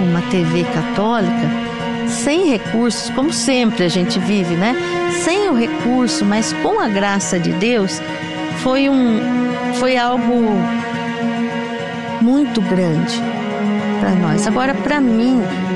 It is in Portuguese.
uma TV católica, sem recursos, como sempre a gente vive, né? Sem o recurso, mas com a graça de Deus, foi algo muito grande para nós. Agora, para mim,